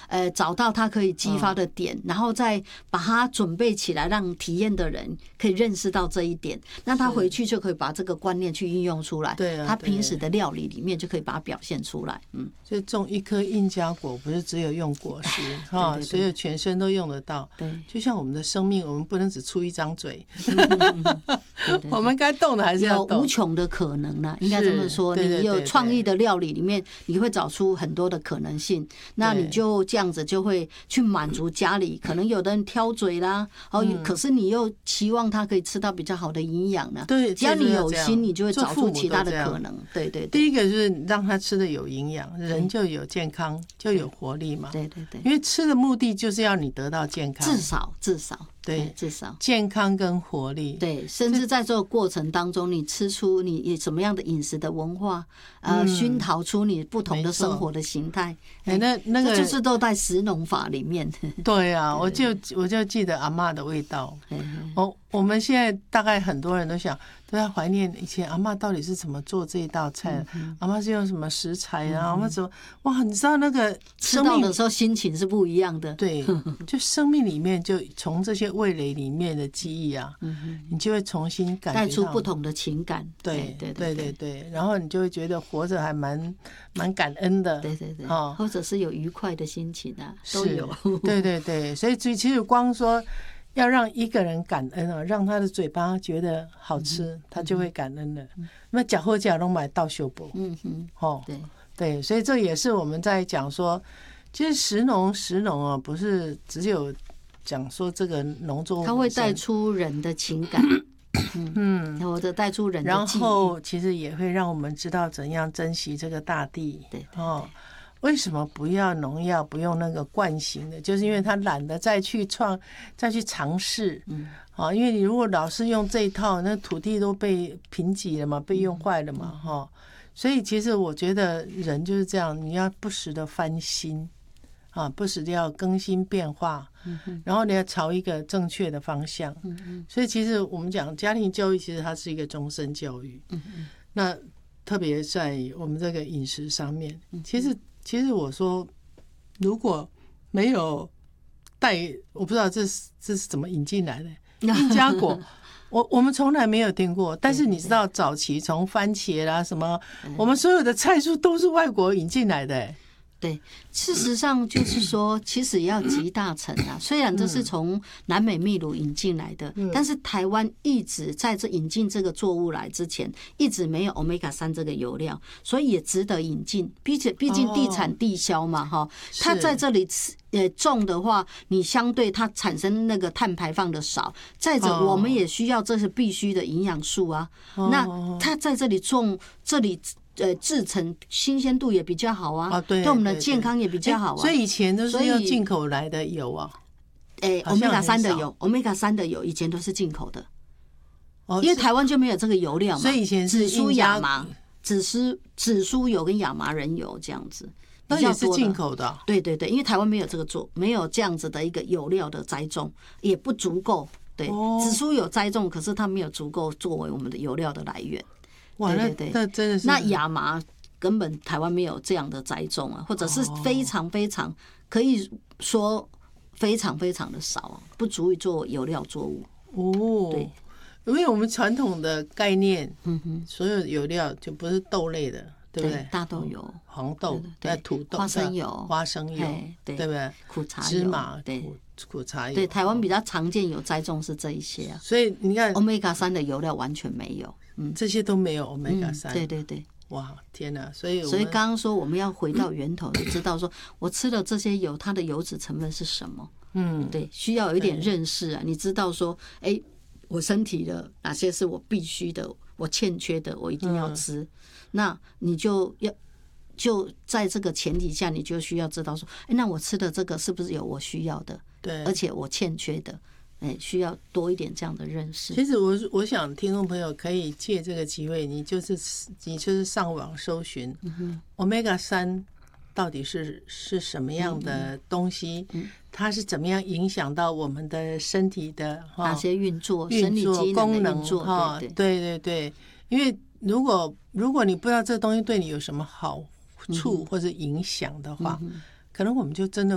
找到它可以激发的点，然后再把它准备起来，让体验的人可以认识到这一点，那他回去就可以把这个观念去运用出来，他平时的料理里面就可以把它表现出来。 所以种一颗印加果不是只有用果实哈，所以全身都用得到。对，就像我们的生命，我们不能只出一张嘴，我们该动的还是要动， 有无穷的可能呢，应该这么说。你有创意的料理里面，你会找出很多的可能性，那你就这样子就会去满足家里可能有的人挑嘴啦，可是你又期望他可以吃到比较好的营养呢。 对， 只要你有心，你就会找出其他的可能。对对， 第一个就是让他吃的有营养，人就有健康，就有活力嘛。 对对对， 因为吃的目的就是要你得到健康， 至少。对，至少健康跟活力。 对，甚至在这个过程当中，你吃出你什么样的饮食的文化，熏陶出你不同的生活的形态。 那个就是都在食农法里面。 对啊，我就记得阿嬷的味道。我们现在大概很多人都在怀念以前阿嬷到底是怎么做这一道菜，阿嬷是用什么食材啊？阿嬷怎么哇？你知道那个吃到的时候心情是不一样的。 对，就生命里面就从这些味蕾里面的记忆啊，你就会重新感觉到带出不同的情感。 对对对对对，然后你就会觉得活着还蛮感恩的。 对对对，或者是有愉快的心情啊，都有。 对对对，所以其实光说要让一个人感恩啊，让他的嘴巴觉得好吃，他就会感恩了。那假货假拢买到修补，对对，所以这也是我们在讲说，其实食农啊，不是只有讲说这个农作物， 它会带出人的情感，或者带出人的记忆， 然后其实也会让我们知道怎样珍惜这个大地。 对， 为什么不要农药，不用那个惯性的？就是因为他懒得再去尝试。因为你如果老是用这一套，那土地都被贫瘠了嘛，被用坏了嘛，所以其实我觉得人就是这样，你要不时的翻新不时的要更新变化，然后你要朝一个正确的方向。所以其实我们讲家庭教育，其实它是一个终身教育。那特别在我们这个饮食上面，其实我说，如果没有我不知道这是怎么引进来的印加果，我们从来没有听过。但是你知道，早期从番茄啦什么，我们所有的菜蔬都是外国引进来的。 对，事实上就是说，其实也要集大成啊。虽然这是从南美秘鲁引进来的，但是台湾一直在这引进这个作物来之前，一直没有 Omega-3这个油料，所以也值得引进。毕竟地产地销嘛，它在这里种的话，你相对它产生那个碳排放的少。再者，我们也需要这是必须的营养素啊。那它在这里种，制成新鲜度也比较好啊，对我们的健康也比较好啊。 所以以前都是要进口来的油啊 ，Omega-3的油，Omega-3的油以前都是进口的，因为台湾就没有这个油料嘛。 所以以前是紫苏亚麻、紫苏油跟亚麻仁油这样子， 那也是进口的。 对对对，因为台湾没有没有这样子的一个油料的栽种，也不足够。对，紫苏有栽种，可是它没有足够作为我们的油料的来源。 哇，那真的是。 那亚麻根本台湾没有这样的栽种啊，或者是非常非常可以说非常非常的少，不足以做油料作物。对， 因为我们传统的概念，所有油料就不是豆类的，对不对？ 大豆油、 黄豆、土豆、 花生油、 对不对？ 苦茶油、 芝麻、苦茶油。 对，台湾比较常见有栽种是这一些啊。 所以你看 ，Omega-3的油料完全没有。 这些都没有 Omega-3。 对对对， 哇，天哪！所以刚刚说我们要回到源头，知道说我吃了这些油，它的油脂成分是什么？对，需要有一点认识啊。你知道说，我身体的哪些是我必须的，我欠缺的，我一定要吃。那你就在这个前提下，你就需要知道说，那我吃的这个是不是有我需要的？ 对， 而且我欠缺的。需要多一点这样的认识。 其实我想听众朋友可以借这个机会，你就是上网搜寻Omega-3到底是什么样的东西，它是怎么样影响到我们的身体的哪些运作功能对对对。因为如果你不知道这东西对你有什么好处或者影响的话，可能我们就真的